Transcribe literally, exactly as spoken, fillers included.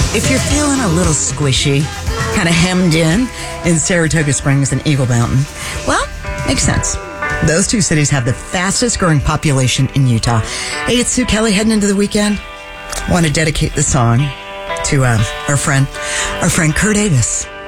If you're feeling a little squishy, kind of hemmed in in Saratoga Springs and Eagle Mountain, well, makes sense. Those two cities have the fastest growing population in Utah. Hey, it's Sue Kelly heading into the weekend. I want to dedicate the song to uh, our friend, our friend Kurt Davis.